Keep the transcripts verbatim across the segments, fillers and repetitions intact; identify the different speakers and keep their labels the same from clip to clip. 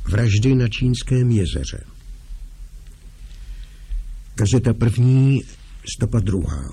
Speaker 1: Vraždy na Čínském jezeře. Kazeta první, stopa druhá.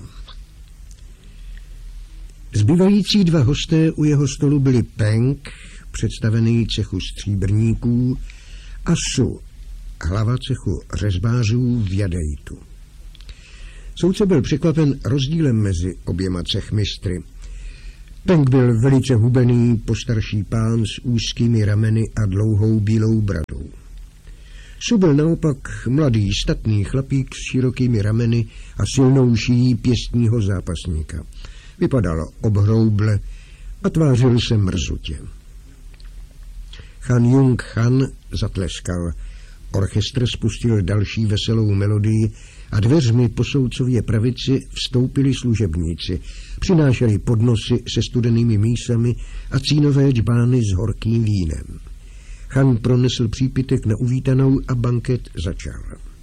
Speaker 1: Zbývající dva hosté u jeho stolu byli Peng, představený cechu stříbrníků, a Su, hlava cechu řezbářů v Jadejtu. Soudce byl překvapen rozdílem mezi oběma cechmistry. Peng byl velice hubený, postarší pán s úzkými rameny a dlouhou bílou bradou. Su byl naopak mladý, statný chlapík s širokými rameny a silnou šíjí pěstního zápasníka. Vypadal obhrouble a tvářil se mrzutě. Han Jung Han zatleskal. Orchestr spustil další veselou melodii a dveřmi po soudcově pravici vstoupili služebníci. Přinášeli podnosy se studenými mísami a cínové džbány s horkým vínem. Han pronesl přípitek na uvítanou a banket začal.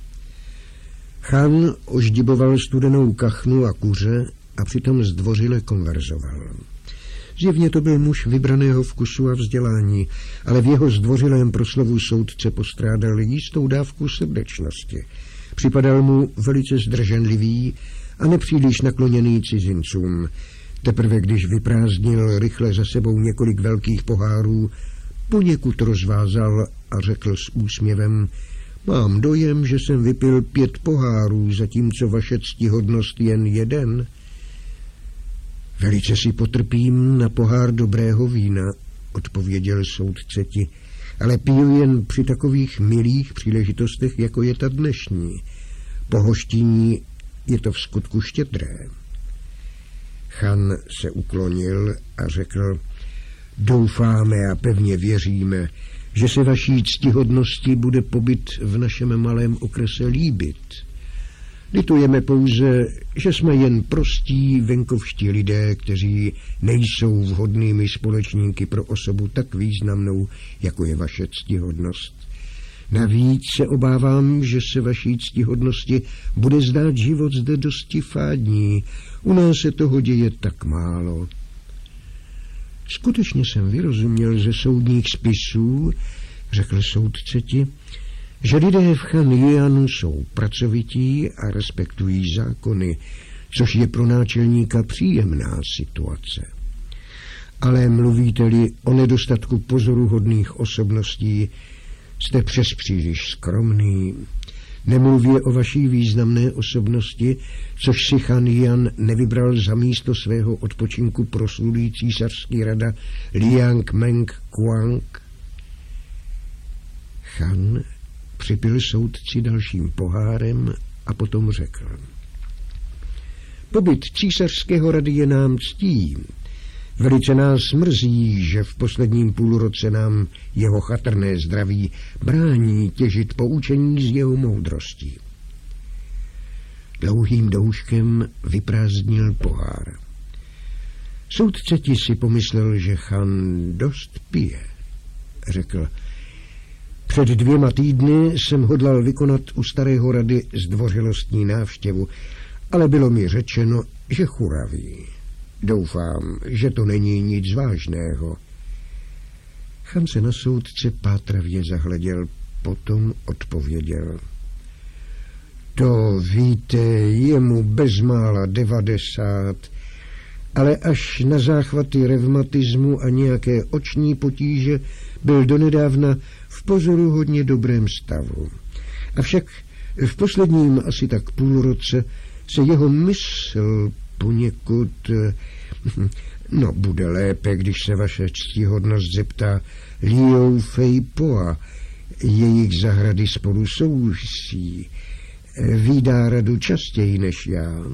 Speaker 1: Han oždiboval studenou kachnu a kuře a přitom zdvořile konverzoval. Zjevně to byl muž vybraného vkusu a vzdělání, ale v jeho zdvořilém proslovu soudce postrádal jistou dávku srdečnosti. Připadal mu velice zdrženlivý a nepříliš nakloněný cizincům. Teprve když vyprázdnil rychle za sebou několik velkých pohárů, poněkud rozvázal a řekl s úsměvem: mám dojem, že jsem vypil pět pohárů, zatímco vaše ctihodnost jen jeden. Velice si potrpím na pohár dobrého vína, odpověděl soudce ti, ale piju jen při takových milých příležitostech, jako je ta dnešní. Po hoštění je to v skutku štědré. Han se uklonil a řekl: doufáme a pevně věříme, že se vaší ctihodnosti bude pobyt v našem malém okrese líbit. Litujeme pouze, že jsme jen prostí venkovští lidé, kteří nejsou vhodnými společníky pro osobu tak významnou, jako je vaše ctihodnost. Navíc se obávám, že se vaší ctihodnosti bude zdát život zde dosti fádní. U nás se toho děje tak málo. Skutečně jsem vyrozuměl ze soudních spisů, řekl soudce ti, že lidé v Chanjianu jsou pracovití a respektují zákony, což je pro náčelníka příjemná situace. Ale mluvíte-li o nedostatku pozoruhodných osobností, jste přespříliš skromný. Nemluvě o vaší významné osobnosti, což si Chanjian nevybral za místo svého odpočinku proslulý císařský rada Liang Meng Kuang. Han připil soudci dalším pohárem a potom řekl: pobyt císařského rady je nám ctí. Velice nás mrzí, že v posledním půlroce nám jeho chatrné zdraví brání těžit poučení z jeho moudrosti. Dlouhým douškem vyprázdnil pohár. Soudce ti si pomyslel, že Han dost pije. Řekl: před dvěma týdny jsem hodlal vykonat u starého rady zdvořilostní návštěvu, ale bylo mi řečeno, že churaví. Doufám, že to není nic vážného. Han se na soudce pátravě zahleděl, potom odpověděl: to víte, je mu bezmála devadesát, ale až na záchvaty revmatismu a nějaké oční potíže byl donedávna v pozoruhodně dobrém stavu. Avšak v posledním asi tak půl roce se jeho mysl poněkud... No, bude lépe, když se vaše ctihodnost zeptá Liu Fei Poa. Jejich zahrady spolu souvisí. Vídá radu častěji než já.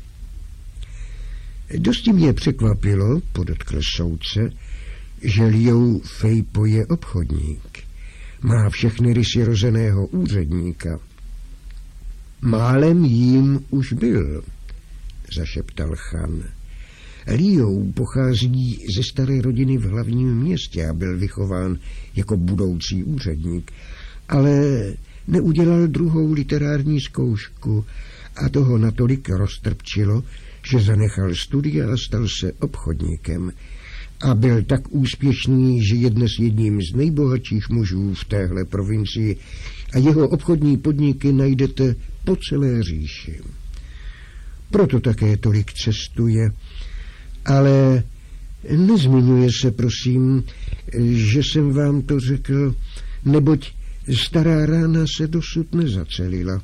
Speaker 1: Dosti mě překvapilo, podotkl soudce, že Liu Fei Po je obchodník. Má všechny rysy rozeného úředníka. Málem jím už byl, zašeptal Han. Liu pochází ze staré rodiny v hlavním městě a byl vychován jako budoucí úředník, ale neudělal druhou literární zkoušku a toho natolik roztrpčilo, že zanechal studia a stal se obchodníkem. a byl tak úspěšný, že je dnes jedním z nejbohatších mužů v téhle provincii a jeho obchodní podniky najdete po celé říši. Proto také tolik cestuje, ale nezmiňuje se, prosím, že jsem vám to řekl, neboť stará rána se dosud nezacelila.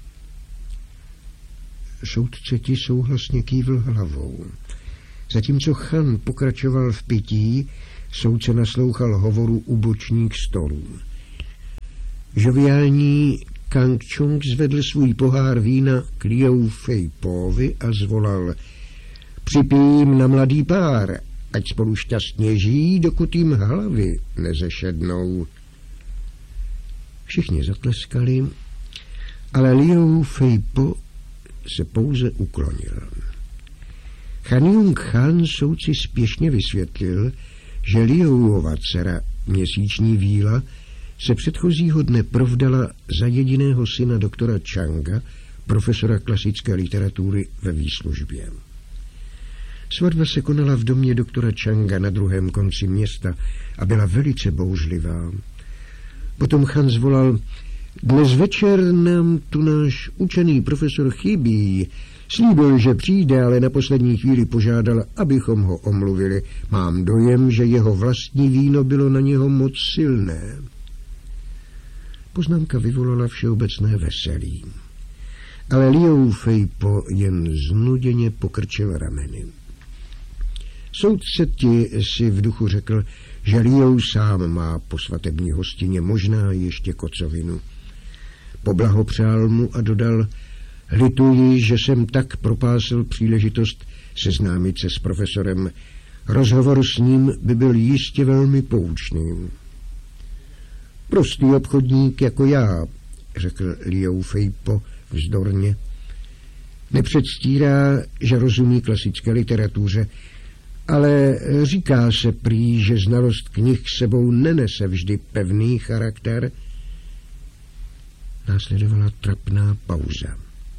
Speaker 1: Soudce ti souhlasně kývl hlavou. Zatímco Chan pokračoval v pití, soudce naslouchal hovoru u bočních stolů. Žoviální Kang Chung zvedl svůj pohár vína k Liu Feipovi a zvolal: připijím na mladý pár, ať spolu šťastně žijí, dokud jim hlavy nezešednou. Všichni zatleskali, ale Liu Feipo se pouze uklonil. Han Jung Chan soudci spěšně vysvětlil, že Liuova dcera Měsíční víla se předchozího dne provdala za jediného syna doktora Changa, profesora klasické literatury ve výslužbě. Svatba se konala v domě doktora Changa na druhém konci města a byla velice bouřlivá. Potom Chan zvolal: dnes večer nám tu náš učený profesor chybí. Slíbil, že přijde, ale na poslední chvíli požádal, abychom ho omluvili. Mám dojem, že jeho vlastní víno bylo na něho moc silné. Poznámka vyvolala všeobecné veselí. Ale Liu Feipo jen znuděně pokrčil rameny. Soudce ti si v duchu řekl, že Liu sám má po svatební hostině možná ještě kocovinu. Poblahopřál mu a dodal: lituji, že jsem tak propásl příležitost seznámit se s profesorem. Rozhovor s ním by byl jistě velmi poučný. Prostý obchodník jako já, řekl Liu Feipo vzdorně. Nepředstírá, že rozumí klasické literatuře, ale říká se prý, že znalost knih sebou nenese vždy pevný charakter. Následovala trapná pauza.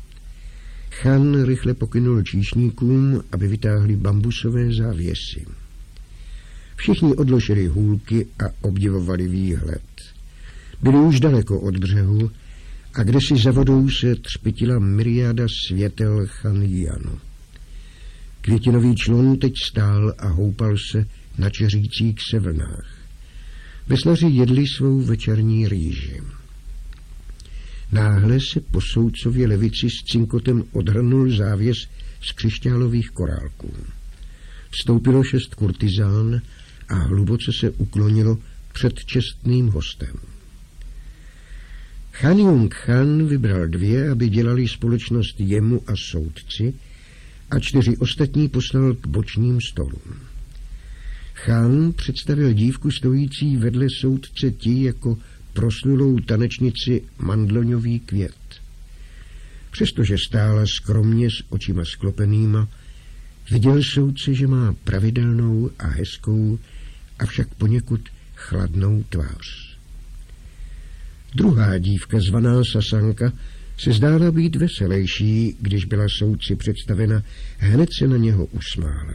Speaker 1: Chan rychle pokynul číšníkům, aby vytáhli bambusové závěsy. Všichni odložili hůlky a obdivovali výhled. Byli už daleko od břehu a kdesi za vodou se třpitila myriáda světel Chanjianu. Květinový člun teď stál a houpal se na čeřících se vlnách. Veslaři jedli svou večerní rýži. Náhle se po soudcově levici s cinkotem odhrnul závěs z křišťálových korálků. Vstoupilo šest kurtizán a hluboce se uklonilo před čestným hostem. Han Jung Chan vybral dvě, aby dělali společnost jemu a soudci, a čtyři ostatní poslal k bočním stolům. Chan představil dívku stojící vedle soudce ti jako proslulou tanečnici Mandloňový květ. Přestože stála skromně s očima sklopenýma, viděl soudce, že má pravidelnou a hezkou, avšak poněkud chladnou tvář. Druhá dívka, zvaná Sasanka, se zdála být veselější, když byla soudci představena, hned se na něho usmála.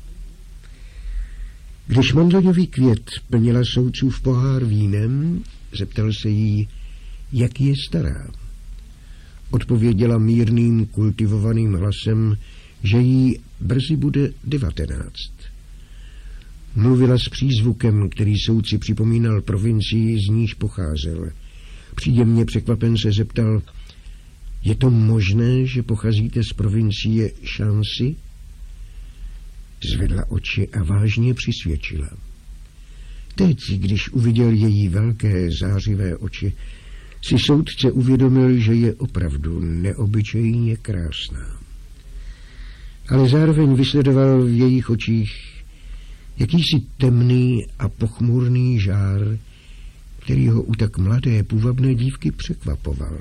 Speaker 1: Když Mandloňový květ plnila soudcův pohár vínem, zeptal se jí, jak je stará. Odpověděla mírným, kultivovaným hlasem, že jí brzy bude devatenáct. Mluvila s přízvukem, který soudci připomínal provincii, z níž pocházel. Příjemně překvapen se zeptal, je to možné, že pocházíte z provincie Shanxi? Zvedla oči a vážně přisvědčila. Teď, když uviděl její velké zářivé oči, si soudce uvědomil, že je opravdu neobyčejně krásná. Ale zároveň vysledoval v jejich očích jakýsi temný a pochmurný žár, který ho u tak mladé půvabné dívky překvapoval.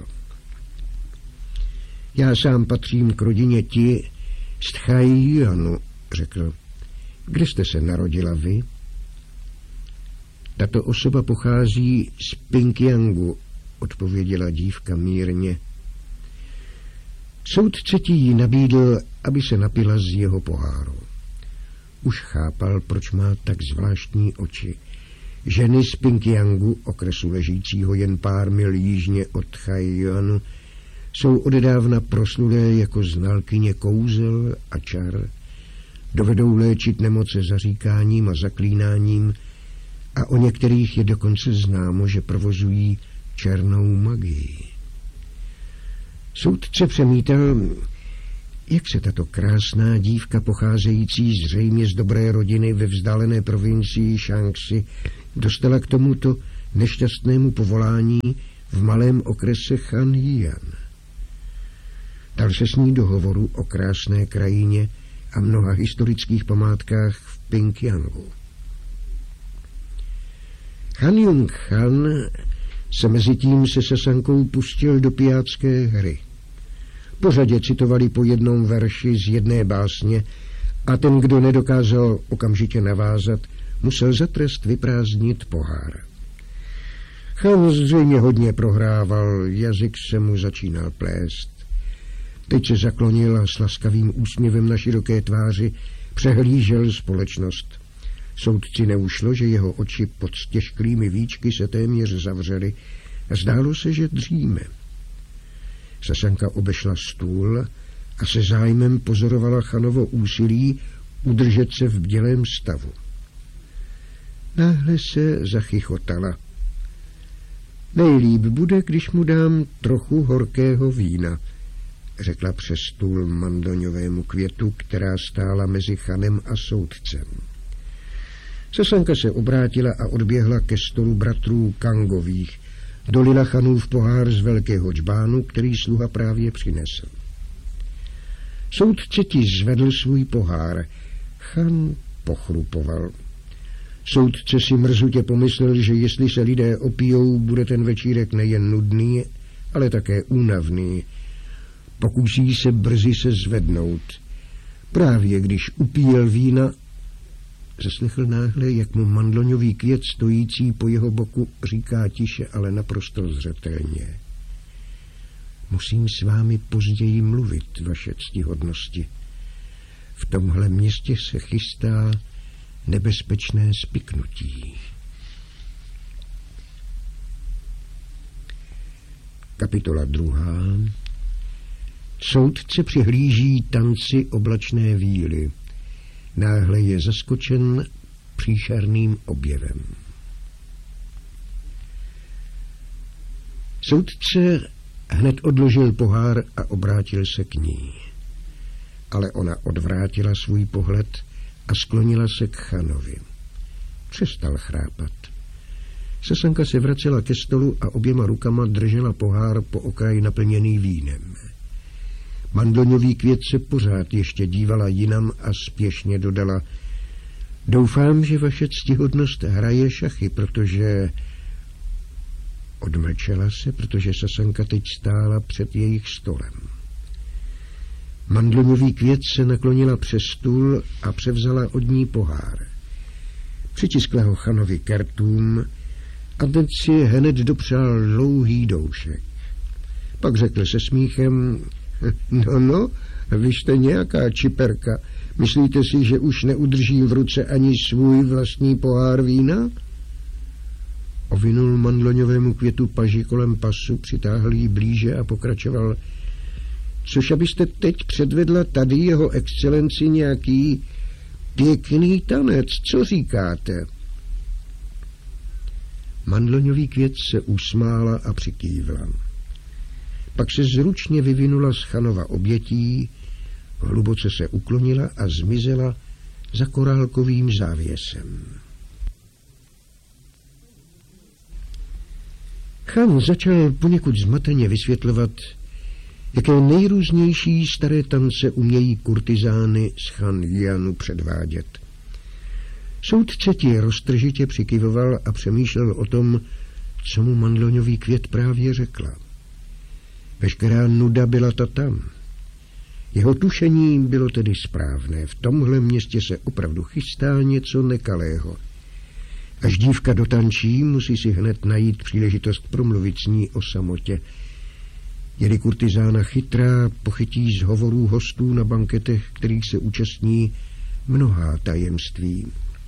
Speaker 1: Já sám patřím k rodině ti z Tchajjianu, řekl. Kde jste se narodila vy? Tato osoba pochází z Pingyangu, odpověděla dívka mírně. Soudce ti ji nabídl, aby se napila z jeho poháru. už chápal, proč má tak zvláštní oči. Ženy z Pingyangu, okresu ležícího jen pár mil jižně od Chaiyuanu, jsou odedávna proslulé jako znalkyně kouzel a čar, dovedou léčit nemoce zaříkáním a zaklínáním a o některých je dokonce známo, že provozují černou magii. Soudce přemítal, jak se tato krásná dívka pocházející zřejmě z dobré rodiny ve vzdálené provincii Shaanxi dostala k tomuto nešťastnému povolání v malém okrese Chanjian. Dal se s ní do hovoru o krásné krajině a mnoha historických památkách v Pingyangu. Han Jung Han se mezi tím se Sasankou pustil do pijácké hry. Pořadě citovali po jednom verši z jedné básně a ten, kdo nedokázal okamžitě navázat, musel za trest vyprázdnit pohár. Han zřejmě hodně prohrával, jazyk se mu začínal plést. Teď se zaklonil a s laskavým úsměvem na široké tváři přehlížel společnost. Soudci neušlo, že jeho oči pod stěžklými víčky se téměř zavřely a zdálo se, že dříme. Sasanka obešla stůl a se zájmem pozorovala Chanovo úsilí udržet se v bdělém stavu. Náhle se zachychotala. Nejlíp bude, když mu dám trochu horkého vína, řekla přes stůl mandoňovému květu, která stála mezi Chanem a soudcem. Sasanka se obrátila a odběhla ke stolu bratrů Kangových. Dolila Chanův pohár z velkého džbánu, který sluha právě přinesl. Soudce ti zvedl svůj pohár. Chan pochrupoval. Soudce si mrzutě pomyslel, že jestli se lidé opijou, bude ten večírek nejen nudný, ale také únavný. Pokusí se brzy se zvednout. Právě když upíjel vína, zaslechl náhle, jak mu mandloňový květ stojící po jeho boku říká tiše, ale naprosto zřetelně. Musím s vámi později mluvit, vaše ctihodnosti. V tomhle městě se chystá nebezpečné spiknutí. Kapitola druhá. Soudce přihlíží tanci oblačné víly. Náhle je zaskočen příšerným objevem. Soudce hned odložil pohár a obrátil se k ní. Ale ona odvrátila svůj pohled a sklonila se k Chanovi. Přestal chrápat. Sasanka se vracela ke stolu a oběma rukama držela pohár po okraji naplněný vínem. Mandloňový květ se pořád ještě dívala jinam a spěšně dodala: Doufám, že vaše ctihodnost hraje šachy, protože... Odmlčela se, protože Sasanka teď stála před jejich stolem. Mandloňový květ se naklonila přes stůl a převzala od ní pohár. Přitiskla ho Chanovi k rtům a ten si hned dopřál dlouhý doušek. Pak řekl se smíchem: No, no, vy jste nějaká čiperka. Myslíte si, že už neudržím v ruce ani svůj vlastní pohár vína? Ovinul mandloňovému květu paži kolem pasu, přitáhl jí blíže a pokračoval: Což abyste teď předvedla tady jeho excelenci nějaký pěkný tanec, co říkáte? Mandloňový květ se usmála a přikývla. Pak se zručně vyvinula z Chanova obětí, hluboce se uklonila a zmizela za korálkovým závěsem. Chan začal poněkud zmateně vysvětlovat, jaké nejrůznější staré tance umějí kurtizány z Chanjianu předvádět. Soudce ti roztržitě přikyvoval a přemýšlel o tom, co mu mandloňový květ právě řekla. Veškerá nuda byla ta tam. Jeho tušení bylo tedy správné. V tomhle městě se opravdu chystá něco nekalého. Až dívka dotančí, musí si hned najít příležitost promluvit s ní o samotě. Je-li kurtizána chytrá, pochytí z hovorů hostů na banketech, kterých se účastní, mnohá tajemství.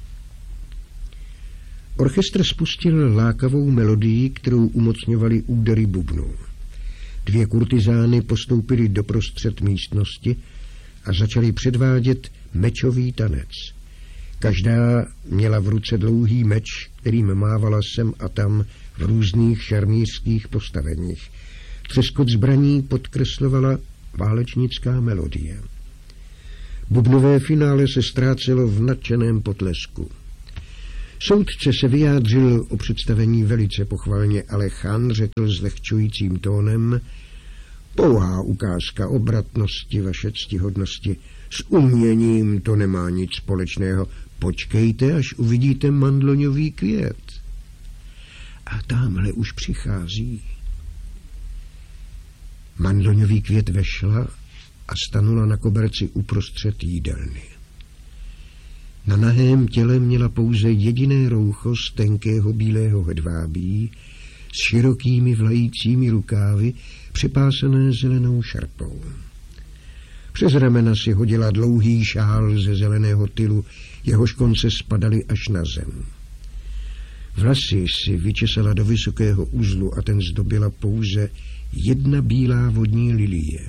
Speaker 1: Orchestr spustil lákavou melodii, kterou umocňovaly údery bubnů. Dvě kurtizány postoupily doprostřed místnosti a začaly předvádět mečový tanec. Každá měla v ruce dlouhý meč, kterým mávala sem a tam v různých šarmířských postaveních. Třeskot zbraní podkreslovala válečnická melodie. Bubnové finále se ztrácelo v nadšeném potlesku. Soudce se vyjádřil o představení velice pochvalně, ale Chan řekl s lehčujícím tónem: pouhá ukázka obratnosti, vaše ctihodnosti. S uměním to nemá nic společného. Počkejte, až uvidíte mandloňový květ. A tamhle už přichází. Mandloňový květ vešla a stanula na koberci uprostřed jídelny. Na nahém těle měla pouze jediné roucho z tenkého bílého hedvábí s širokými vlajícími rukávy přepásané zelenou šarpou. Přes ramena si hodila dlouhý šál ze zeleného tylu, jehož konce spadaly až na zem. Vlasy si vyčesala do vysokého uzlu a ten zdobila pouze jedna bílá vodní lilie.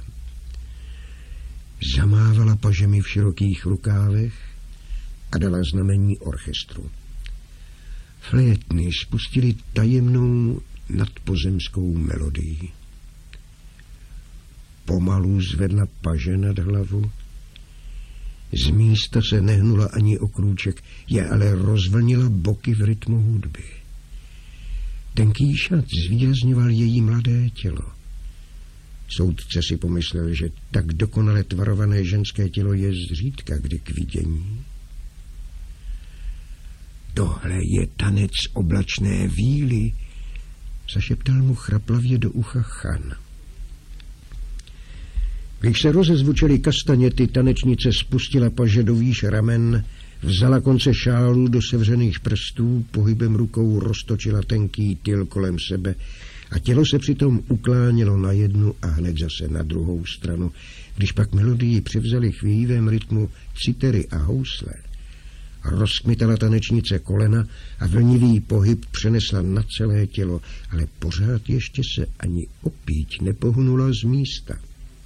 Speaker 1: Zamávala pažemi v širokých rukávech a dala znamení orchestru. Flétny spustili tajemnou nadpozemskou melodii. Pomalu zvedla paže nad hlavu. Z místa se nehnula ani o krůček, je ale rozvlnila boky v rytmu hudby. Tenký šat zvýrazňoval její mladé tělo. Soudce si pomyslel, že tak dokonale tvarované ženské tělo je zřídka kdy k vidění. Tohle je tanec oblačné víly, zašeptal mu chraplavě do ucha Chan. Když se rozezvučily kastaněty, tanečnice spustila paže do výš ramen, vzala konce šálu do sevřených prstů, pohybem rukou roztočila tenký tyl kolem sebe a tělo se přitom uklánělo na jednu a hned zase na druhou stranu. Když pak melodii převzali v chvějivém rytmu citery a housle, rozkmitala tanečnice kolena a vlnivý pohyb přenesla na celé tělo, ale pořád ještě se ani opíť nepohnula z místa.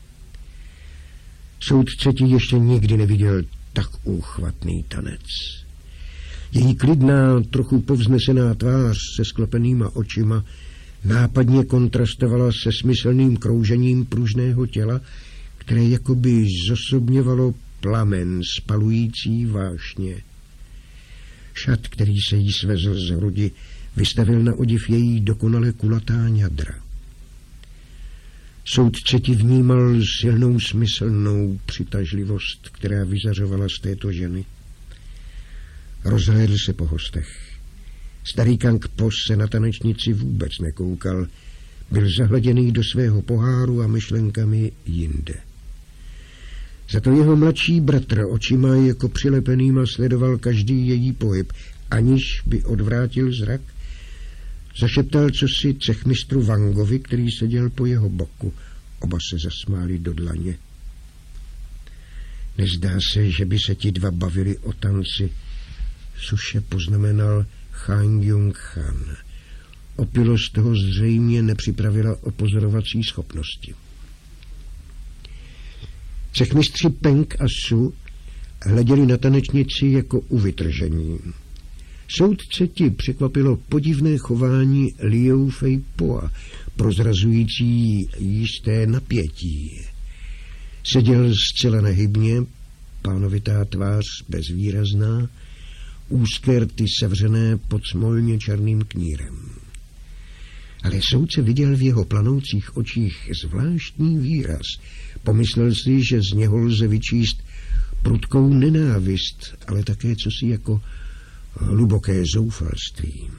Speaker 1: Soudce ti ještě nikdy neviděl tak úchvatný tanec. Její klidná, trochu povznesená tvář se sklopenýma očima nápadně kontrastovala se smyslným kroužením pružného těla, které jakoby zosobňovalo plamen spalující vášně. Šat, který se jí svezl z hrudi, vystavil na odiv její dokonale kulatá ňadra. Soudce ti vnímal silnou smyslnou přitažlivost, která vyzařovala z této ženy. Rozhlédl se po hostech. Starý Kang Po se na tanečnici vůbec nekoukal. Byl zahleděný do svého poháru a myšlenkami jinde. Za to jeho mladší bratr očima jako přilepenýma sledoval každý její pohyb, aniž by odvrátil zrak. Zašeptal cosi cechmistru Wangovi, který seděl po jeho boku. Oba se zasmáli do dlaně. Nezdá se, že by se ti dva bavili o tanci, suše poznamenal Han Jung-chan. Opilost toho zřejmě nepřipravila o pozorovací schopnosti. Cechmistři Peng a Su hleděli na tanečnici jako u vytržení. Soudce ti překvapilo podivné chování Liu Fei Poa, prozrazující jisté napětí. Seděl zcela nehybně, pánovitá tvář bezvýrazná, úzké rty sevřené pod smolně černým knírem. Ale soudce viděl v jeho planoucích očích zvláštní výraz. Pomyslel si, že z něho lze vyčíst prudkou nenávist, ale také cosi jako hluboké zoufalství.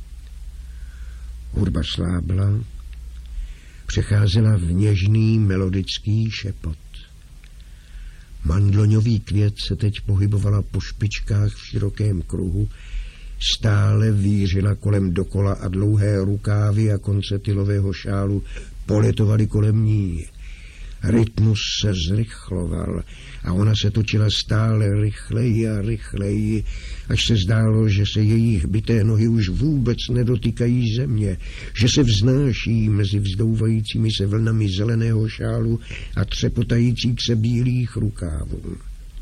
Speaker 1: Hudba slábla, přecházela v něžný melodický šepot. Mandloňový květ se teď pohybovala po špičkách v širokém kruhu, stále vířila kolem dokola a dlouhé rukávy a konce tylového šálu poletovaly kolem ní. Rytmus se zrychloval a ona se točila stále rychleji a rychleji, až se zdálo, že se jejich bité nohy už vůbec nedotýkají země, že se vznáší mezi vzdouvajícími se vlnami zeleného šálu a třepotajících se bílých rukávů.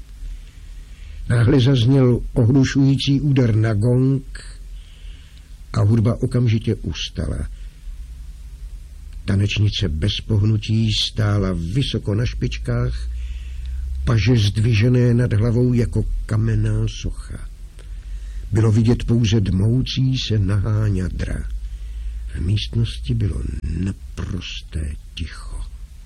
Speaker 1: Náhle zazněl ohlušující úder na gong a hudba okamžitě ustala. Tanečnice bez pohnutí stála vysoko na špičkách, paže zdvižené nad hlavou jako kamenná socha. Bylo vidět pouze dmoucí se nahá ňadra. V místnosti bylo naprosté ticho.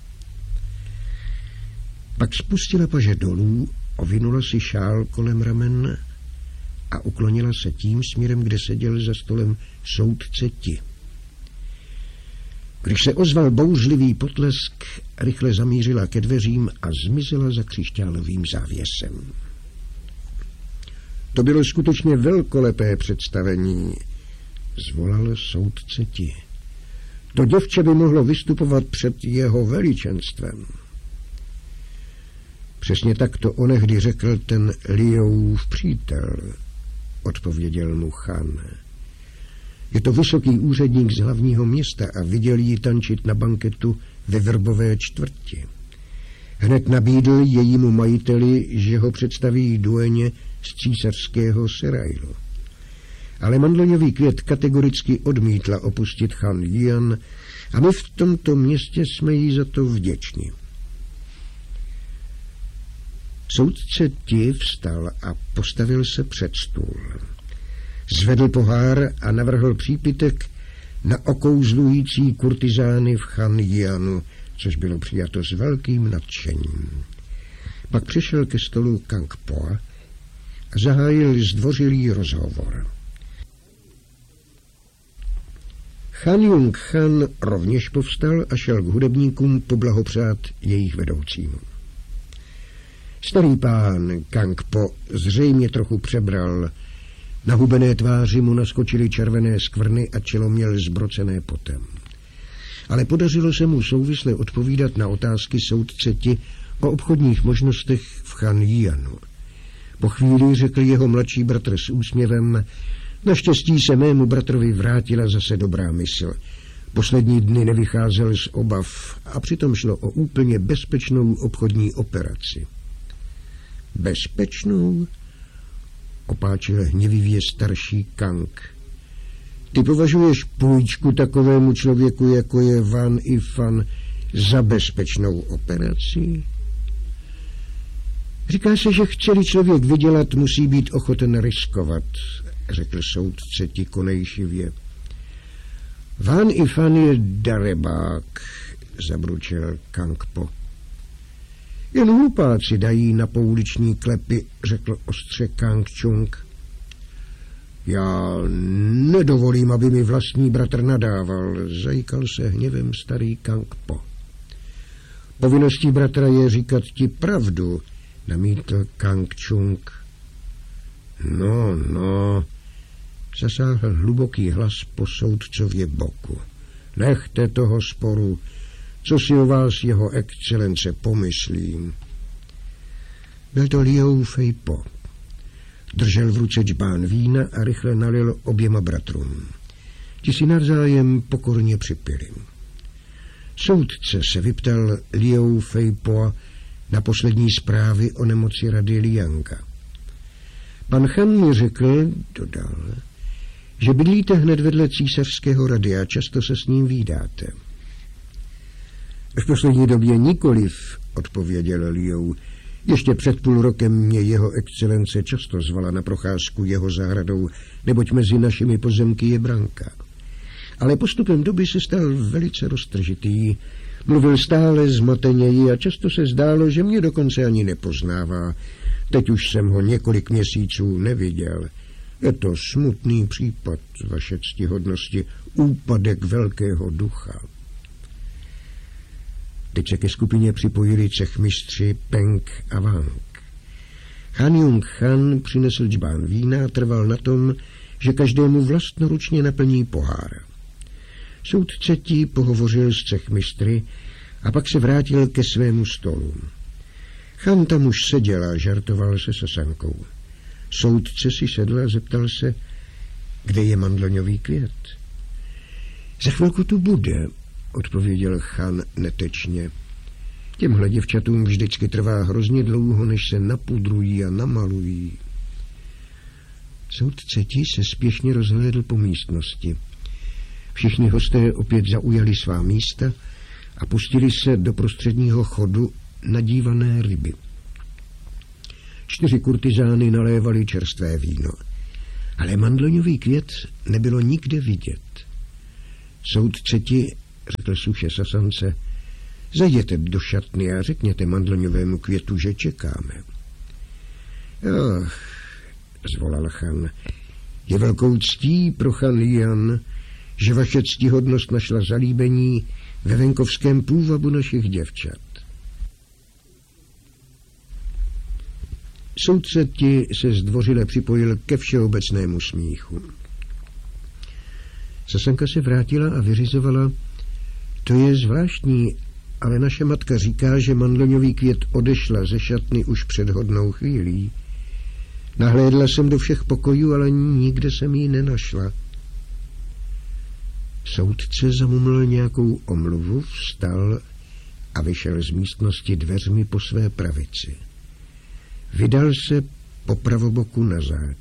Speaker 1: Pak spustila paže dolů, ovinula si šál kolem ramen a uklonila se tím směrem, kde seděl za stolem soudce Ti. Když se ozval bouřlivý potlesk, rychle zamířila ke dveřím a zmizela za křišťálovým závěsem. To bylo skutečně velkolepé představení, zvolal soudce Ti. To děvče by mohlo vystupovat před jeho veličenstvem. Přesně tak to onehdy řekl ten Liouův přítel, odpověděl mu Chan. Je to vysoký úředník z hlavního města a viděl ji tančit na banketu ve Vrbové čtvrti. Hned nabídl jejímu majiteli, že ho představí dueně z císařského serajlu. Ale mandloňový květ kategoricky odmítla opustit Chan Jian a my v tomto městě jsme jí za to vděční. Soudce Ti vstal a postavil se před stůl. Zvedl pohár a navrhl přípitek na okouzlující kurtizány v Chan Jianu, což bylo přijato s velkým nadšením. Pak přišel ke stolu Kang Po a zahájil zdvořilý rozhovor. Chan Jung Chan rovněž povstal a šel k hudebníkům poblahopřát jejich vedoucímu. Starý pán Kang Po zřejmě trochu přebral. Na hubené tváři mu naskočily červené skvrny a čelo měl zbrocené potem. Ale podařilo se mu souvisle odpovídat na otázky soudce Ti o obchodních možnostech v Chan Jianu. Po chvíli řekl jeho mladší bratr s úsměvem: naštěstí se mému bratrovi vrátila zase dobrá mysl. Poslední dny nevycházel z obav a přitom šlo o úplně bezpečnou obchodní operaci. Bezpečnou? Opáčil hněvivě starší Kang. Ty považuješ půjčku takovému člověku, jako je Van Ifan, za bezpečnou operaci? Říká se, že chce-li člověk vydělat, musí být ochoten riskovat, řekl soudce Ti konejšivě. Van Ifan je darebák, zabručel Kang Po. Jen hlupáci dají na pouliční klepy, řekl ostře Kang Chung. Já nedovolím, aby mi vlastní bratr nadával, zajíkal se hněvem starý Kang Po. Povinností bratra je říkat Ti pravdu, namítl Kang Chung. No, no, zasáhl hluboký hlas po soudcově boku. Nechte toho sporu, co si o vás jeho excelence pomyslím. Byl to Liou Fei Po. Držel v ruce džbán vína a rychle nalil oběma bratrům. Ti si navzájem pokorně připili. Soudce se vyptal Liou Fei Po na poslední zprávy o nemoci rady Lianga. Pan Chan mi řekl, dodal, že bydlíte hned vedle císařského rady a často se s ním vídáte. V poslední době nikoliv, odpověděl Liou. Ještě před půl rokem mě jeho excelence často zvala na procházku jeho zahradou, neboť mezi našimi pozemky je branka. Ale postupem doby se stal velice roztržitý. Mluvil stále zmateněji a často se zdálo, že mě dokonce ani nepoznává. Teď už jsem ho několik měsíců neviděl. Je to smutný případ, vaše ctihodnosti, úpadek velkého ducha. Teď se ke skupině připojili cechmistři Peng a Wang. Han Jung Chan přinesl džbán vína a trval na tom, že každému vlastnoručně naplní pohár. Soudce Ti pohovořil s cechmistry a pak se vrátil ke svému stolu. Chan tam už seděl a žartoval se Sasankou. Soudce si sedl a zeptal se, kde je mandloňový květ. Za chvilku tu bude, odpověděl Chan netečně. Těmhle děvčatům vždycky trvá hrozně dlouho, než se napudrují a namalují. Soudce ti se spěšně rozhlédl po místnosti. Všichni hosté opět zaujali svá místa a pustili se do prostředního chodu nadívané ryby. Čtyři kurtizány nalévali čerstvé víno, ale mandloňový květ nebylo nikde vidět. Soudce ti, řekl suše Sasance, zajděte do šatny a řekněte mandloňovému květu, že čekáme. Ach, zvolal Chan, je velkou ctí pro Chan Lian, že vaše ctihodnost našla zalíbení ve venkovském půvabu našich děvčat. Soudce ti se zdvořile připojil ke všeobecnému smíchu. Sasanka se vrátila a vyřizovala, to je zvláštní, ale naše matka říká, že mandloňový květ odešla ze šatny už před hodnou chvílí. Nahlédla jsem do všech pokojů, ale nikde jsem ji nenašla. Soudce zamumlil nějakou omluvu, vstal a vyšel z místnosti dveřmi po své pravici. Vydal se po pravoboku na záď.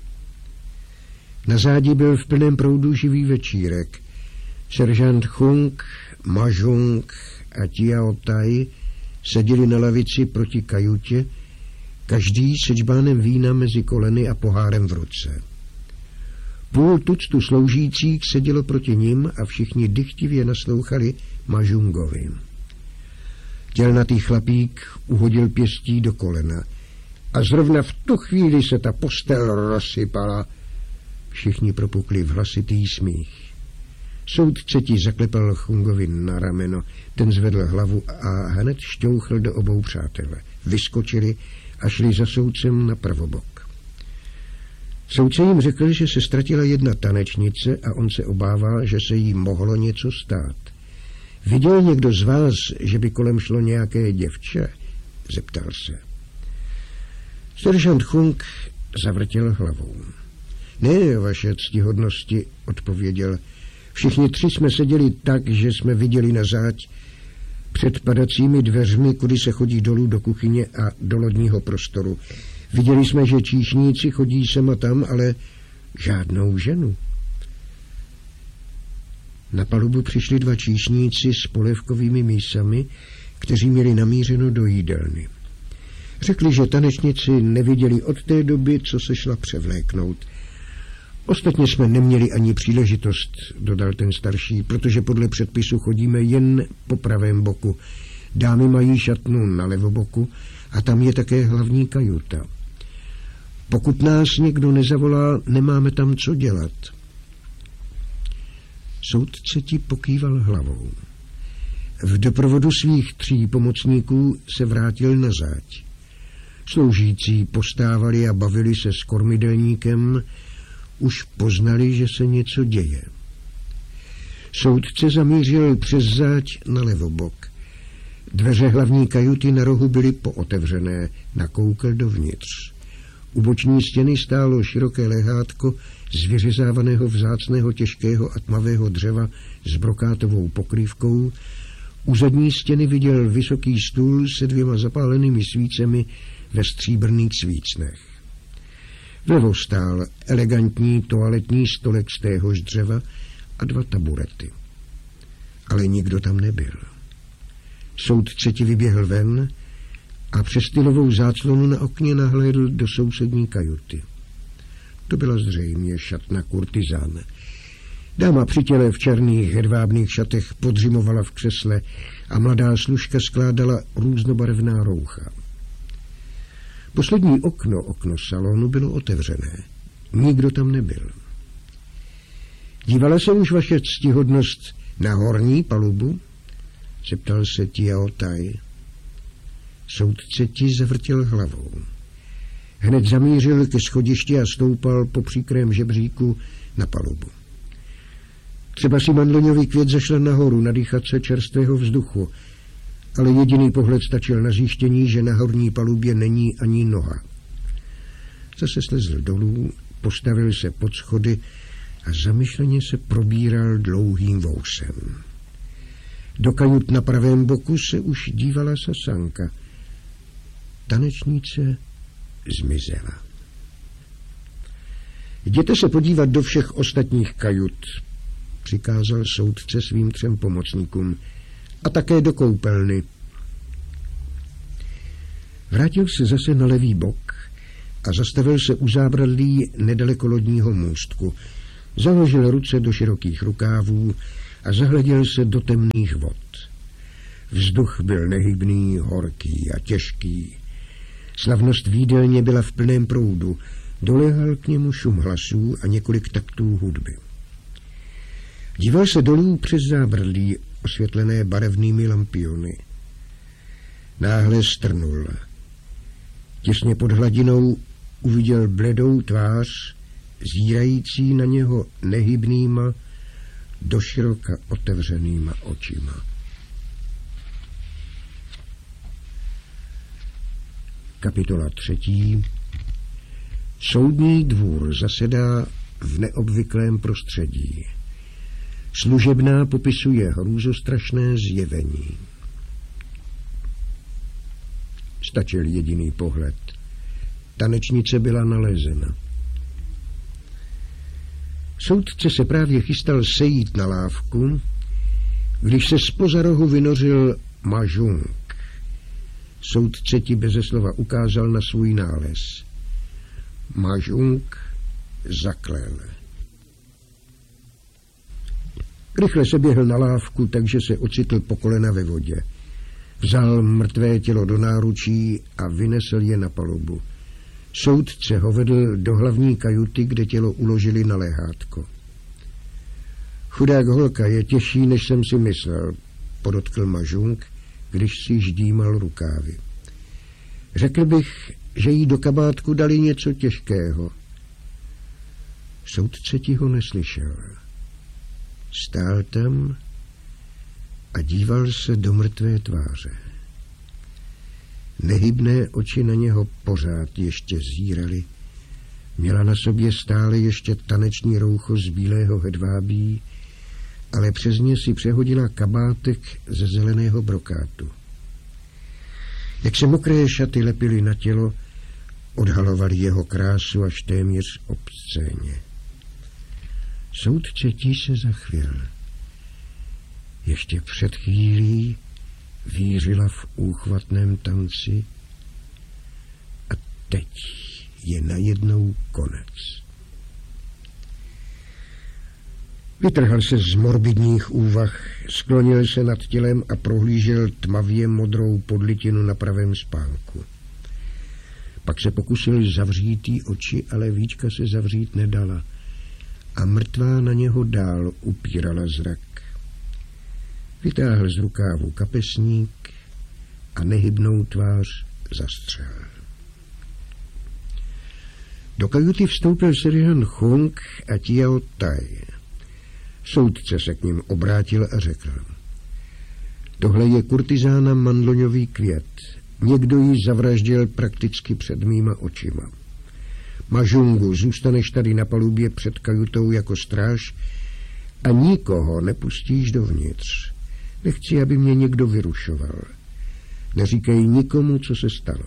Speaker 1: Na zádi byl v plném proudu živý večírek. Seržant Chung, Mahjong a Tiao Tai seděli na lavici proti kajutě, každý se džbánem vína mezi koleny a pohárem v ruce. Půl tuctu sloužících sedělo proti nim a všichni dychtivě naslouchali Mahjongovi. Tělnatý chlapík uhodil pěstí do kolena a zrovna v tu chvíli se ta postel rozsypala. Všichni propukli v hlasitý smích. Soudce ti zaklepal Chungovi na rameno, ten zvedl hlavu a hned šťouchl do obou přátele. Vyskočili a šli za soudcem na pravobok. Soudce jim řekl, že se ztratila jedna tanečnice a on se obává, že se jí mohlo něco stát. Viděl někdo z vás, že by kolem šlo nějaké děvče? Zeptal se. Seržant Chung zavrtěl hlavou. Ne, vaše ctihodnosti, odpověděl. Všichni tři jsme seděli tak, že jsme viděli na záď před padacími dveřmi, kudy se chodí dolů do kuchyně a do lodního prostoru. Viděli jsme, že číšníci chodí sem a tam, ale žádnou ženu. Na palubu přišli dva číšníci s polévkovými mísami, kteří měli namířeno do jídelny. Řekli, že tanečnici neviděli od té doby, co se šla převléknout. Ostatně jsme neměli ani příležitost, dodal ten starší, protože podle předpisu chodíme jen po pravém boku. Dámy mají šatnu na levoboku a tam je také hlavní kajuta. Pokud nás někdo nezavolá, nemáme tam co dělat. Soudce ti pokýval hlavou. V doprovodu svých tří pomocníků se vrátil na záď. Sloužící postávali a bavili se s kormidelníkem, už poznali, že se něco děje. Soudce zamířil přes záď na levobok. Dveře hlavní kajuty na rohu byly pootevřené, nakoukl dovnitř. U boční stěny stálo široké lehátko z vyřezávaného vzácného těžkého a tmavého dřeva s brokátovou pokrývkou. U zadní stěny viděl vysoký stůl se dvěma zapálenými svícemi ve stříbrných svícnech. Vlevo stál elegantní toaletní stolek z téhož dřeva a dva taburety. Ale nikdo tam nebyl. Soudce ti vyběhl ven a přes stylovou záclonu na okně nahlédl do sousední kajuty. To byla zřejmě šatna kurtizán. Dáma při těle v černých hedvábných šatech podřimovala v křesle a mladá služka skládala různobarevná roucha. Poslední okno, okno salonu, bylo otevřené. Nikdo tam nebyl. Dívala se už vaše ctihodnost na horní palubu? Zeptal se Tiao Tai. Soudce ti zavrtěl hlavou. Hned zamířil ke schodišti a stoupal po příkrém žebříku na palubu. Třeba si mandloňový květ zašla nahoru nadýchat se čerstvého vzduchu, ale jediný pohled stačil na zjištění, že na horní palubě není ani noha. Zase slezl dolů, postavil se pod schody a zamyšleně se probíral dlouhým vousem. Do kajut na pravém boku se už dívala Sasanka. Tanečnice zmizela. Jděte se podívat do všech ostatních kajut, přikázal soudce svým třem pomocníkům, a také do koupelny. Vrátil se zase na levý bok a zastavil se u zábradlí nedaleko lodního můstku. Založil ruce do širokých rukávů a zahleděl se do temných vod. Vzduch byl nehybný, horký a těžký. Slavnost v jídelně byla v plném proudu. Dolehal k němu šum hlasů a několik taktů hudby. Díval se dolů přes zábradlí, osvětlené barevnými lampiony. Náhle strnul. Těsně pod hladinou uviděl bledou tvář, zírající na něho nehybnýma, doširoka otevřenýma očima. Kapitola třetí. Soudní dvůr zasedá v neobvyklém prostředí. Služebná popisuje hrůzostrašné zjevení. Stačil jediný pohled. Tanečnice byla nalezena. Soudce se právě chystal sejít na lávku, když se zpoza rohu vynořil Mažung. Soudce ti beze slova ukázal na svůj nález. Mažung zaklel. Rychle se běhl na lávku, takže se ocitl po kolena ve vodě. Vzal mrtvé tělo do náručí a vynesl je na palubu. Soudce ho vedl do hlavní kajuty, kde tělo uložili na lehátko. Chudák holka je těžší, než jsem si myslel, podotkl Mažung, když si ždímal rukávy. Řekl bych, že jí do kabátku dali něco těžkého. Soudce ti ho neslyšel. Stál tam a díval se do mrtvé tváře. Nehybné oči na něho pořád ještě zíraly. Měla na sobě stále ještě taneční roucho z bílého hedvábí, ale přes ně si přehodila kabátek ze zeleného brokátu. Jak se mokré šaty lepily na tělo, odhalovaly jeho krásu až téměř obscéně. Soudce ti se zachvěl. Ještě před chvílí vířila v úchvatném tanci a teď je najednou konec. Vytrhl se z morbidních úvah, sklonil se nad tělem a prohlížel tmavě modrou podlitinu na pravém spánku. Pak se pokusil zavřít jí oči, ale víčka se zavřít nedala a mrtvá na něho dál upírala zrak. Vytáhl z rukávu kapesník a nehybnou tvář zastřel. Do kajuty vstoupil Serihan Chung a Tiao Tai. Soudce se k ním obrátil a řekl: Tohle je kurtizána mandloňový květ. Někdo ji zavraždil prakticky před mýma očima. Mažungu, zůstaneš tady na palubě před kajutou jako stráž a nikoho nepustíš dovnitř. Nechci, aby mě někdo vyrušoval. Neříkej nikomu, co se stalo.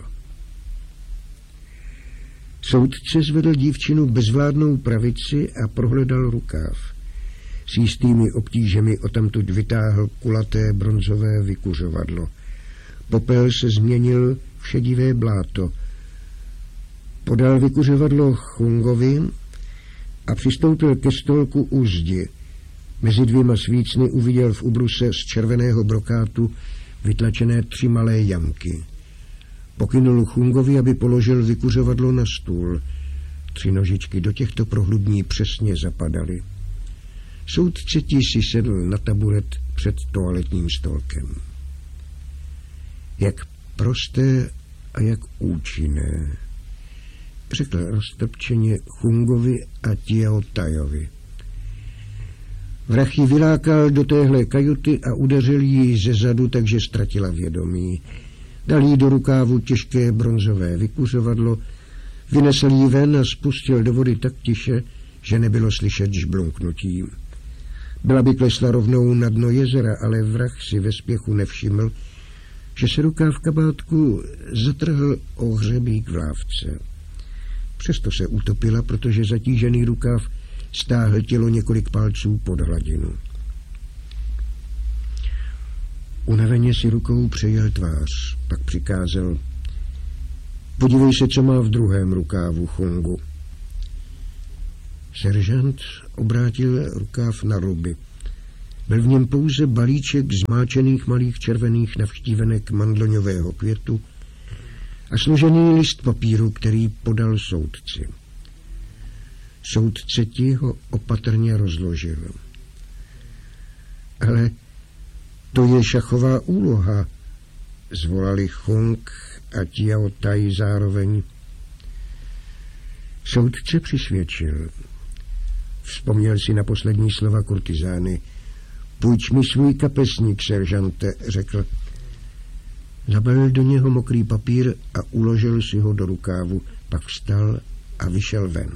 Speaker 1: Soudce zvedl dívčinu bezvládnou pravici a prohledal rukáv. S jistými obtížemi odtamtud vytáhl kulaté bronzové vykuřovadlo. Popel se změnil v šedivé bláto. Podal vykuřovadlo Chungovi a přistoupil ke stolku u zdi. Mezi dvěma svícny uviděl v ubruse z červeného brokátu vytlačené tři malé jamky. Pokynul Chungovi, aby položil vykuřovadlo na stůl. Tři nožičky do těchto prohlubní přesně zapadaly. Soudce ti si sedl na taburet před toaletním stolkem. Jak prosté a jak účinné, řekl roztrpčeně Chungovi a Tiao Taiovi. Vrah ji vylákal do téhle kajuty a udeřil ji ze zadu, takže ztratila vědomí. Dal jí do rukávu těžké bronzové vykuřovadlo, vynesl jí ven a spustil do vody tak tiše, že nebylo slyšet žblunknutí. Byla by klesla rovnou na dno jezera, ale vrah si ve spěchu nevšiml, že se rukáv kabátku zatrhl o hřebík v lávce. Přesto se utopila, protože zatížený rukáv stáhl tělo několik palců pod hladinu. Unaveně si rukou přejel tvář, pak přikázal: podívej se, co má v druhém rukávu, Chungu. Seržant obrátil rukáv na ruby. Byl v něm pouze balíček zmáčených malých červených navštívenek mandloňového květu a složený list papíru, který podal soudci. Soudce ti ho opatrně rozložil. Ale to je šachová úloha, zvolali Chung a Tiao Tai zároveň. Soudce přisvědčil. Vzpomněl si na poslední slova kurtizány. Půjč mi svůj kapesník, seržante, řekl. Zabalil do něho mokrý papír a uložil si ho do rukávu, pak vstal a vyšel ven.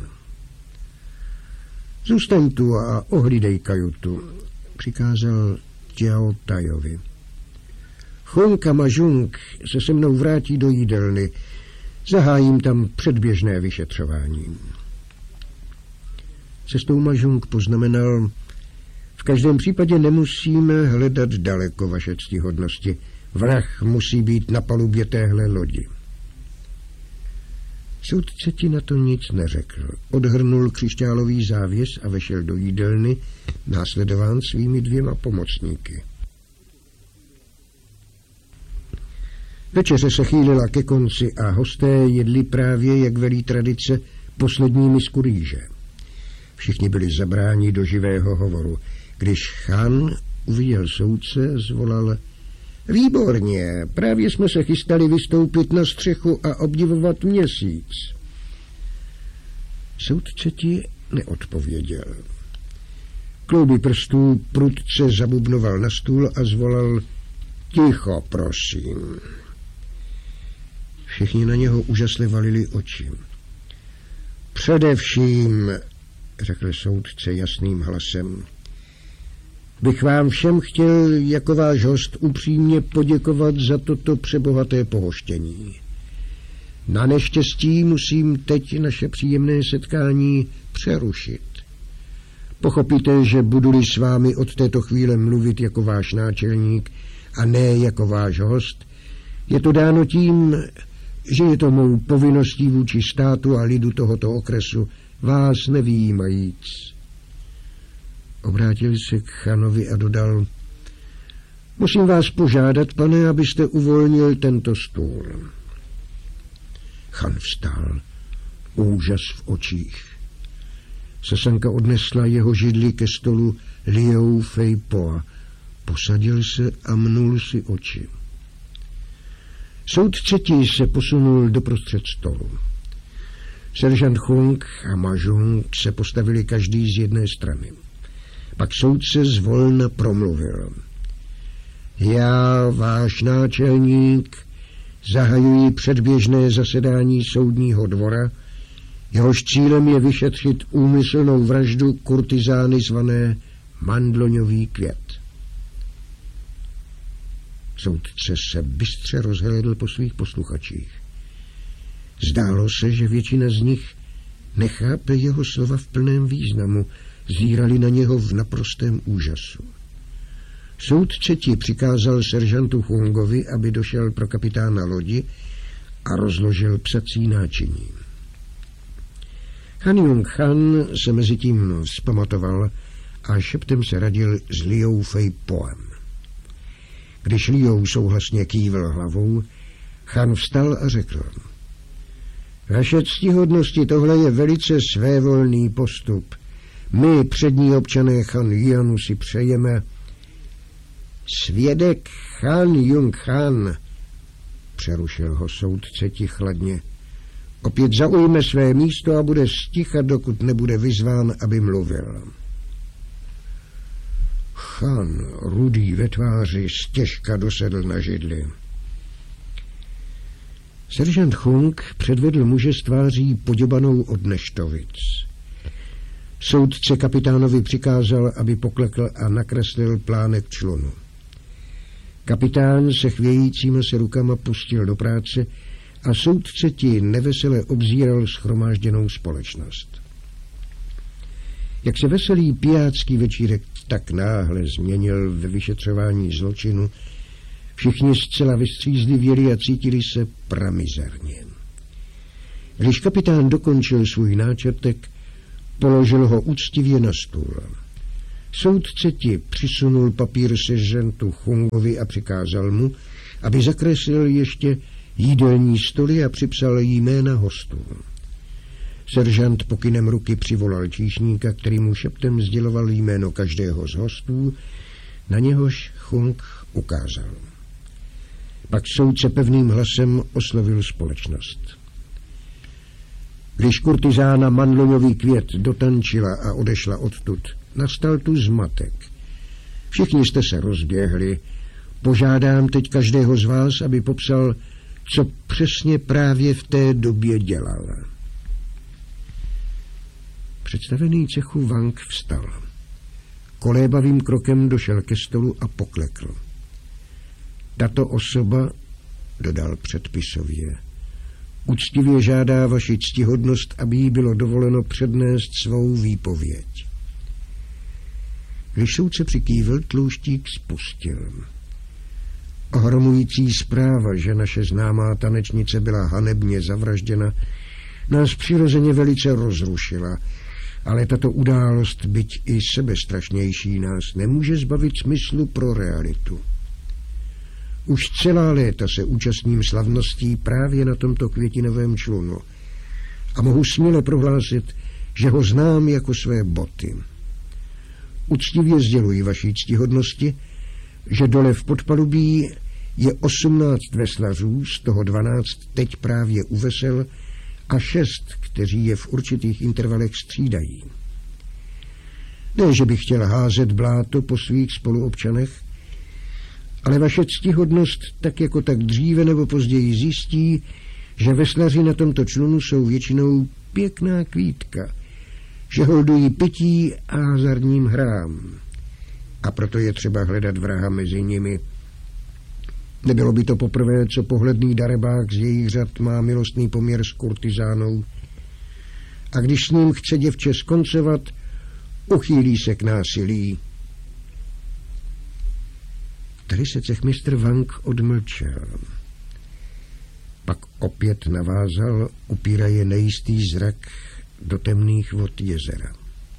Speaker 1: Zůstaň tu a ohlídej kajutu, přikázal Tiao Taiovi. Chung a Mažung se se mnou vrátí do jídelny. Zahájím tam předběžné vyšetřování. Cestou Mažung poznamenal: v každém případě nemusíme hledat daleko, vaše ctihodnosti. Vrah musí být na palubě téhle lodi. Soudce ti na to nic neřekl. Odhrnul křišťálový závěs a vešel do jídelny, následován svými dvěma pomocníky. Večeře se chýlila ke konci a hosté jedli právě, jak velí tradice, poslední misku rýže. Všichni byli zabráni do živého hovoru. Když Chan uviděl soudce, zvolal: výborně, právě jsme se chystali vystoupit na střechu a obdivovat měsíc. Soudce ti neodpověděl. Klouby prstů prudce zabubnoval na stůl a zvolal: ticho, prosím. Všichni na něho úžasle valili oči. Především, řekl soudce jasným hlasem, bych vám všem chtěl jako váš host upřímně poděkovat za toto přebohaté pohoštění. Na neštěstí musím teď naše příjemné setkání přerušit. Pochopíte, že budu-li s vámi od této chvíle mluvit jako váš náčelník a ne jako váš host, je to dáno tím, že je to mou povinností vůči státu a lidu tohoto okresu, vás nevyjímajíc. Obrátil se k Chanovi a dodal: musím vás požádat, pane, abyste uvolnil tento stůl. Chan vstal, úžas v očích. Sasanka odnesla jeho židli ke stolu Liu Fei Poa, posadil se a mnul si oči. Soudce ti se posunul doprostřed stolu. Seržant Chung a Mažung se postavili každý z jedné strany. Pak soudce zvolna promluvil: já, váš náčelník, zahajuji předběžné zasedání soudního dvora, jehož cílem je vyšetřit úmyslnou vraždu kurtizány zvané Mandloňový květ. Soudce se bystře rozhlédl po svých posluchačích. Zdálo se, že většina z nich nechápe jeho slova v plném významu, zírali na něho v naprostém úžasu. Soudce ti přikázal seržantu Chungovi, aby došel pro kapitána lodi a rozložil psací náčiní. Han Jung Han se mezi tím vzpamatoval a šeptem se radil s Liou Fei Poem. Když Liou souhlasně kývil hlavou, Han vstal a řekl: vaše ctihodnosti, tohle je velice svévolný postup. My, přední občané Han Jianu, si přejeme... Svědek Han Jung Han, přerušil ho soudce ti chladně, opět zaujme své místo a bude sticha, dokud nebude vyzván, aby mluvil. Chan, rudý ve tváři, stěžka dosedl na židli. Seržant Chung předvedl muže s tváří poděbanou od neštovic. Soudce kapitánovi přikázal, aby poklekl a nakreslil plánek člunu. Kapitán se chvějícíma se rukama pustil do práce a soudce ti nevesele obzíral shromážděnou společnost. Jak se veselý pijácký večírek tak náhle změnil ve vyšetřování zločinu, všichni zcela vystřízlivěli a cítili se pramizerně. Když kapitán dokončil svůj náčrtek, položil ho úctivě na stůl. Soudce ti přisunul papír seržantu Chungovi a přikázal mu, aby zakreslil ještě jídelní stoly a připsal jména hostů. Seržant pokynem ruky přivolal číšníka, který mu šeptem sděloval jméno každého z hostů, na něhož Chung ukázal. Pak soudce pevným hlasem oslovil společnost. Když kurtizána mandloňový květ dotančila a odešla odtud, nastal tu zmatek. Všichni jste se rozběhli. Požádám teď každého z vás, aby popsal, co přesně právě v té době dělal. Představený cechu Wang vstal. Kolébavým krokem došel ke stolu a poklekl. Tato osoba, dodal předpisově, úctivě žádá vaši ctihodnost, aby jí bylo dovoleno přednést svou výpověď. Když soudce přikývl, tlouštík spustil. Ohromující zpráva, že naše známá tanečnice byla hanebně zavražděna, nás přirozeně velice rozrušila, ale tato událost, byť i sebestrašnější, nás nemůže zbavit smyslu pro realitu. Už celá léta se účastním slavností právě na tomto květinovém člunu a mohu směle prohlásit, že ho znám jako své boty. Uctivě sděluji vaší ctihodnosti, že dole v podpalubí je osmnáct veslařů, z toho dvanáct teď právě u vesel a šest, kteří je v určitých intervalech střídají. Ne, že bych chtěl házet bláto po svých spoluobčanech, ale vaše ctihodnost tak jako tak dříve nebo později zjistí, že veslaři na tomto člunu jsou většinou pěkná kvítka, že holdují pití a hazardním hrám. A proto je třeba hledat vraha mezi nimi. Nebylo by to poprvé, co pohledný darebák z jejich řad má milostný poměr s kurtizánou. A když s ním chce děvče skoncovat, uchýlí se k násilí. Tady se cechmistr Wang odmlčel. Pak opět navázal, upíraje nejistý zrak do temných vod jezera.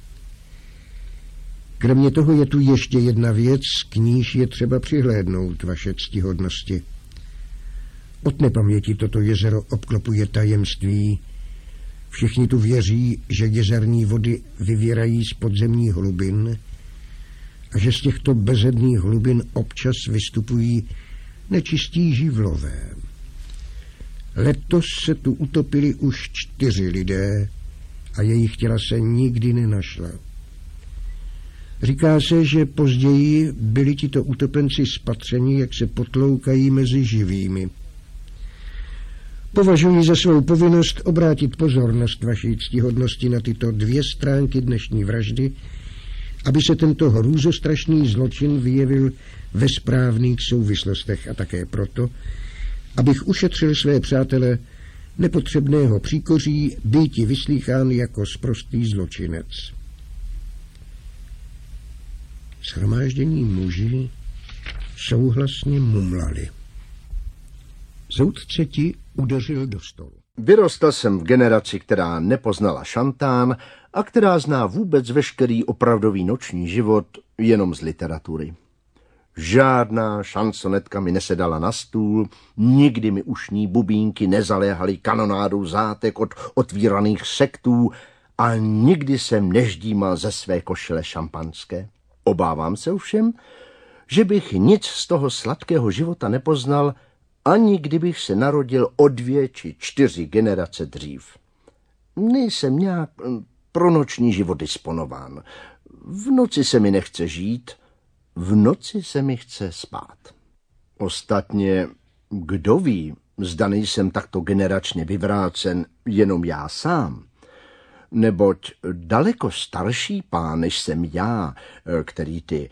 Speaker 1: Kromě toho je tu ještě jedna věc, k níž je třeba přihlédnout, vaše ctihodnosti. Od nepaměti toto jezero obklopuje tajemství. Všichni tu věří, že jezerní vody vyvěrají z podzemních hlubin a že z těchto bezedných hlubin občas vystupují nečistí živlové. Letos se tu utopili už čtyři lidé a jejich těla se nikdy nenašla. Říká se, že později byli tito utopenci spatřeni, jak se potloukají mezi živými. Považuji za svou povinnost obrátit pozornost vaší ctihodnosti na tyto dvě stránky dnešní vraždy, aby se tento hrůzostrašný zločin vyjevil ve správných souvislostech a také proto, abych ušetřil své přátele nepotřebného příkoří býti vyslýchán jako sprostý zločinec. Shromáždění muži souhlasně mumlali. Soudce ti udeřil do stolu.
Speaker 2: Vyrostl jsem v generaci, která nepoznala šantán a která zná vůbec veškerý opravdový noční život jenom z literatury. Žádná šansonetka mi nesedala na stůl, nikdy mi ušní bubínky nezaléhaly kanonádou zátek od otvíraných sektů a nikdy jsem neždímal ze své košile šampanské. Obávám se ovšem, že bych nic z toho sladkého života nepoznal, ani kdybych se narodil o dvě či čtyři generace dřív. Nejsem nějak pro noční život disponován. V noci se mi nechce žít V noci se mi chce spát. Ostatně, kdo ví, zda nejsem takto generačně vyvrácen jenom já sám. Neboť daleko starší pán, než jsem já, který ty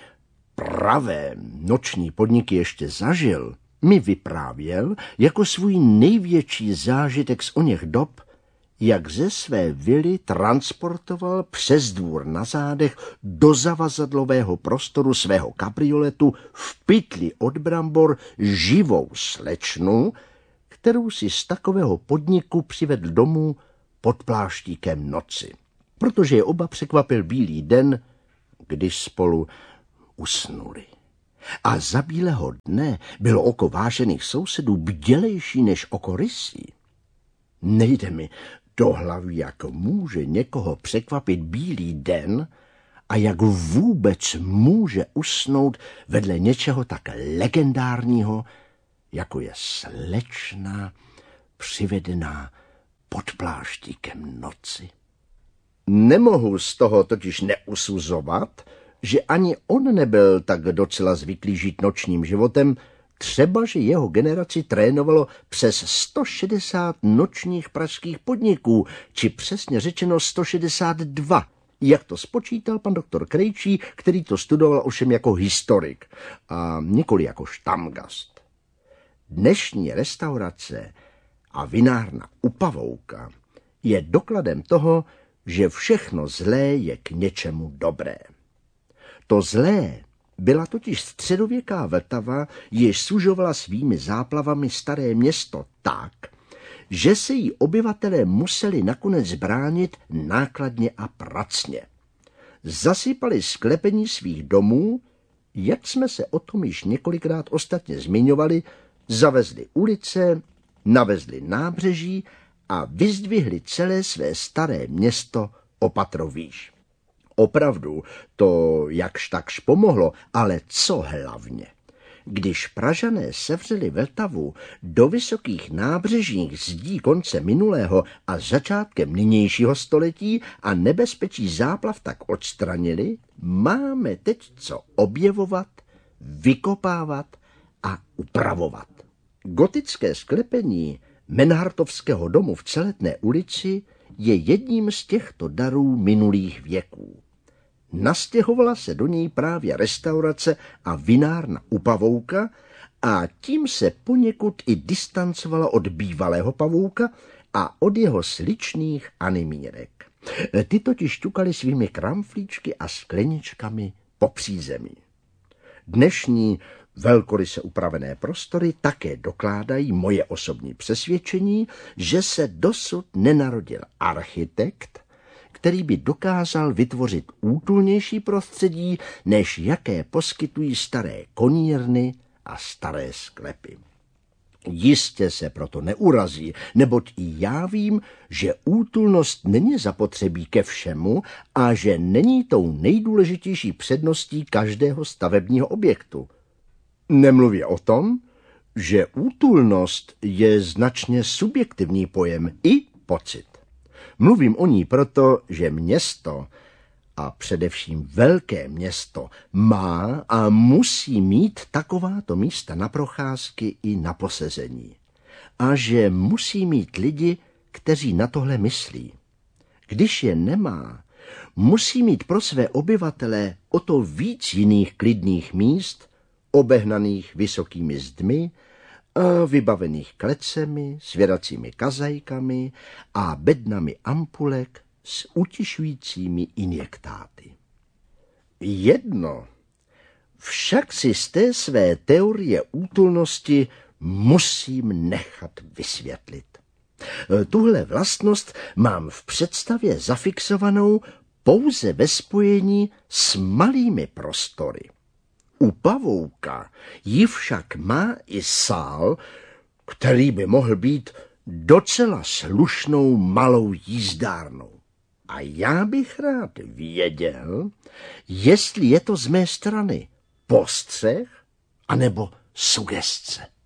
Speaker 2: pravé noční podniky ještě zažil, mi vyprávěl jako svůj největší zážitek z oněch dob, jak ze své vily transportoval přes dvůr na zádech do zavazadlového prostoru svého kabrioletu v pytli od brambor živou slečnu, kterou si z takového podniku přivedl domů pod pláštíkem noci, protože je oba překvapil bílý den, když spolu usnuli. A za bílého dne bylo oko vážených sousedů bdělejší než oko rysí. Nejde mi do hlavy, jak může někoho překvapit bílý den a jak vůbec může usnout vedle něčeho tak legendárního, jako je slečna přivedená pod pláštíkem noci. Nemohu z toho totiž neusuzovat, že ani on nebyl tak docela zvyklý žít nočním životem, třeba že jeho generaci trénovalo přes sto šedesát nočních pražských podniků, či přesně řečeno sto šedesát dva, jak to spočítal pan doktor Krejčí, který to studoval ovšem jako historik a nikoli jako štamgast. Dnešní restaurace a vinárna U Pavouka je dokladem toho, že všechno zlé je k něčemu dobré. To zlé byla totiž středověká Vltava, jež sužovala svými záplavami staré město tak, že se jí obyvatelé museli nakonec bránit nákladně a pracně. Zasypali sklepení svých domů, jak jsme se o tom již několikrát ostatně zmiňovali, zavezli ulice, navezli nábřeží a vyzdvihli celé své staré město o patro výš. Opravdu to jakž takž pomohlo, ale co hlavně? Když Pražané sevřeli Vltavu do vysokých nábřežních zdí konce minulého a začátkem nynějšího století a nebezpečí záplav tak odstranili, máme teď co objevovat, vykopávat a upravovat. Gotické sklepení Menhartovského domu v Celetné ulici je jedním z těchto darů minulých věků. Nastěhovala se do něj právě restaurace a vinárna U Pavouka a tím se poněkud i distancovala od bývalého Pavouka a od jeho sličných animírek. Ty totiž ťukaly svými kramflíčky a skleničkami po přízemí. Dnešní velkoryse upravené prostory také dokládají moje osobní přesvědčení, že se dosud nenarodil architekt, který by dokázal vytvořit útulnější prostředí, než jaké poskytují staré konírny a staré sklepy. Jistě se proto neurazí, neboť i já vím, že útulnost není zapotřebí ke všemu a že není tou nejdůležitější předností každého stavebního objektu. Nemluvě o tom, že útulnost je značně subjektivní pojem i pocit. Mluvím o ní proto, že město, a především velké město, má a musí mít takováto místa na procházky i na posezení. A že musí mít lidi, kteří na tohle myslí. Když je nemá, musí mít pro své obyvatele o to víc jiných klidných míst, obehnaných vysokými zdmi, a vybavených klecemi, svěracími kazajkami a bednami ampulek s utišujícími injektáty. Jedno však si z té své teorie útulnosti musím nechat vysvětlit. Tuhle vlastnost mám v představě zafixovanou pouze ve spojení s malými prostory. U Pavouka ji však má i sál, který by mohl být docela slušnou malou jízdárnou. A já bych rád věděl, jestli je to z mé strany postřeh anebo sugestce.